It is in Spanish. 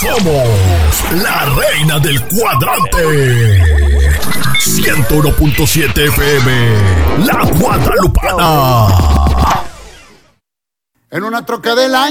Somos la reina del cuadrante. 101.7 FM, La Guadalupana. En una troca del año